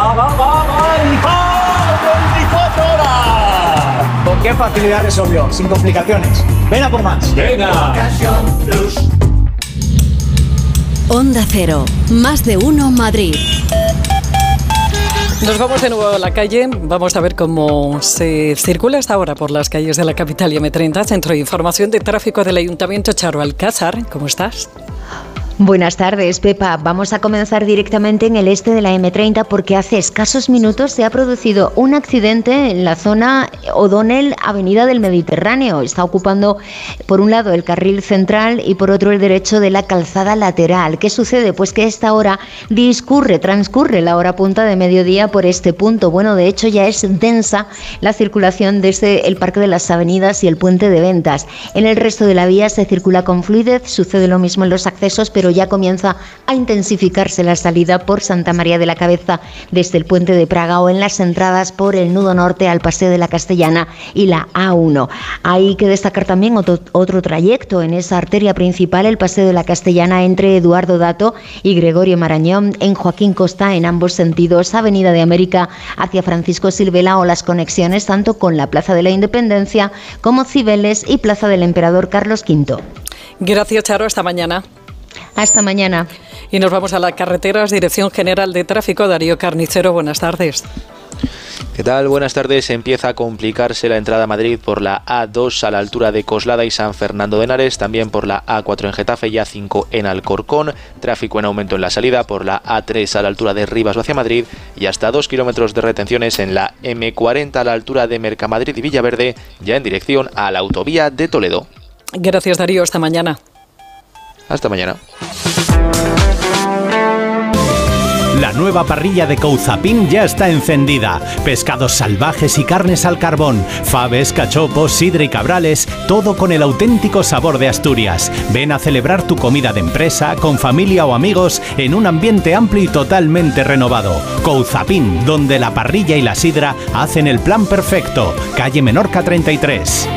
24 horas. ¿Con qué facilidad resolvió? Sin complicaciones. Ven a por más. Venga. Onda Cero, más de uno Madrid. Nos vamos de nuevo a la calle. Vamos a ver cómo se circula hasta ahora por las calles de la capital y M30. Centro de Información de Tráfico del Ayuntamiento. Charo Alcázar, ¿cómo estás? Buenas tardes, Pepa. Vamos a comenzar directamente en el este de la M30 porque hace escasos minutos se ha producido un accidente en la zona O'Donnell, Avenida del Mediterráneo. Está ocupando por un lado el carril central y por otro el derecho de la calzada lateral. ¿Qué sucede? Pues que a esta hora transcurre la hora punta de mediodía por este punto. Bueno, de hecho ya es densa la circulación desde el Parque de las Avenidas y el Puente de Ventas. En el resto de la vía se circula con fluidez, sucede lo mismo en los accesos, pero ya comienza a intensificarse la salida por Santa María de la Cabeza desde el Puente de Praga o en las entradas por el nudo norte al Paseo de la Castellana y la A1. Hay que destacar también otro trayecto en esa arteria principal, el Paseo de la Castellana entre Eduardo Dato y Gregorio Marañón, en Joaquín Costa en ambos sentidos, Avenida de América hacia Francisco Silvela o las conexiones tanto con la Plaza de la Independencia como Cibeles y Plaza del Emperador Carlos V. Gracias, Charo. Hasta mañana. Hasta mañana. Y nos vamos a las carreteras. Dirección General de Tráfico, Darío Carnicero, buenas tardes. ¿Qué tal? Buenas tardes. Empieza a complicarse la entrada a Madrid por la A2 a la altura de Coslada y San Fernando de Henares, también por la A4 en Getafe y A5 en Alcorcón, tráfico en aumento en la salida por la A3 a la altura de Rivas hacia Madrid y hasta 2 kilómetros de retenciones en la M40 a la altura de Mercamadrid y Villaverde, ya en dirección a la autovía de Toledo. Gracias, Darío. Hasta mañana. Hasta mañana. La nueva parrilla de Couzapin ya está encendida. Pescados salvajes y carnes al carbón, faves, cachopos, sidra y cabrales, todo con el auténtico sabor de Asturias. Ven a celebrar tu comida de empresa, con familia o amigos, en un ambiente amplio y totalmente renovado. Couzapin, donde la parrilla y la sidra hacen el plan perfecto. Calle Menorca 33.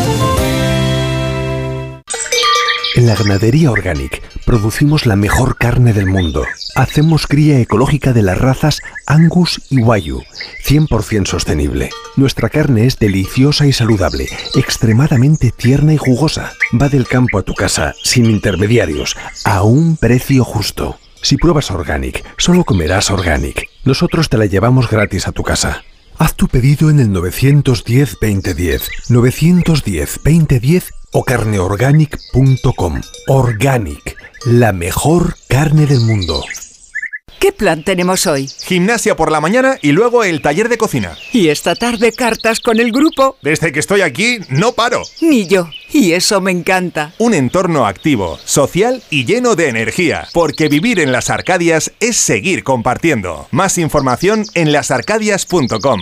En la Ganadería Organic producimos la mejor carne del mundo. Hacemos cría ecológica de las razas Angus y Wagyu, 100% sostenible. Nuestra carne es deliciosa y saludable, extremadamente tierna y jugosa. Va del campo a tu casa, sin intermediarios, a un precio justo. Si pruebas Organic, solo comerás Organic. Nosotros te la llevamos gratis a tu casa. Haz tu pedido en el 910-2010, 910-2010 o carneorganic.com. Organic, la mejor carne del mundo. ¿Qué plan tenemos hoy? Gimnasia por la mañana y luego el taller de cocina. Y esta tarde cartas con el grupo. Desde que estoy aquí no paro. Ni yo. Y eso me encanta. Un entorno activo, social y lleno de energía. Porque vivir en las Arcadias es seguir compartiendo. Más información en lasarcadias.com.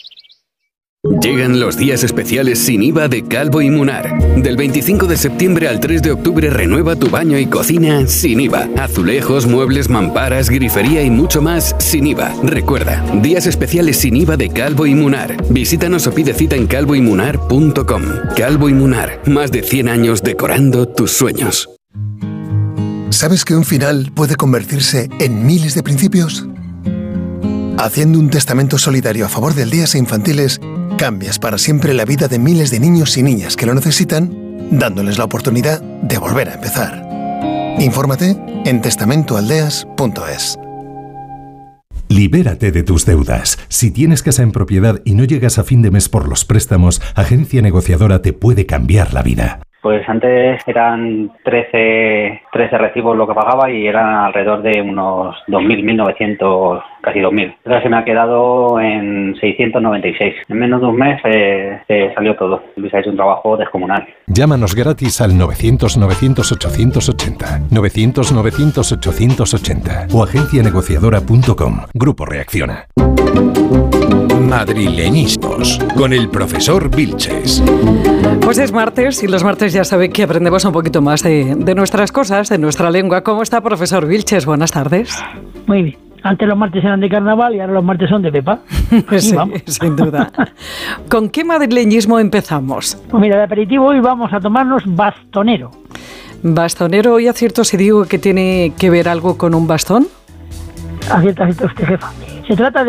Llegan los días especiales sin IVA de Calvo y Munar. Del 25 de septiembre al 3 de octubre renueva tu baño y cocina sin IVA. Azulejos, muebles, mamparas, grifería y mucho más sin IVA. Recuerda, días especiales sin IVA de Calvo y Munar. Visítanos o pide cita en calvoymunar.com. Calvo y Munar, más de 100 años decorando tus sueños. ¿Sabes que un final puede convertirse en miles de principios? Haciendo un testamento solidario a favor de aldeas e infantiles, cambias para siempre la vida de miles de niños y niñas que lo necesitan, dándoles la oportunidad de volver a empezar. Infórmate en testamentoaldeas.es. Libérate de tus deudas. Si tienes casa en propiedad y no llegas a fin de mes por los préstamos, Agencia Negociadora te puede cambiar la vida. Pues antes eran 13 recibos lo que pagaba y eran alrededor de unos 2.000, 1.900, casi 2.000. Ahora se me ha quedado en 696. En menos de un mes se salió todo. Luis ha hecho un trabajo descomunal. Llámanos gratis al 900-900-880, 900-900-880 o agencianegociadora.com. Grupo Reacciona. Madrileñismos, con el profesor Vilches. Pues es martes y los martes ya saben que aprendemos un poquito más de nuestras cosas, de nuestra lengua. ¿Cómo está, profesor Vilches? Buenas tardes. Muy bien. Antes los martes eran de carnaval y ahora los martes son de Pepa. Sí, sin duda. ¿Con qué madrileñismo empezamos? Pues mira, de aperitivo hoy vamos a tomarnos bastonero. ¿Bastonero? ¿Hoy acierto si digo que tiene que ver algo con un bastón? Acierta usted, jefa. Se trata de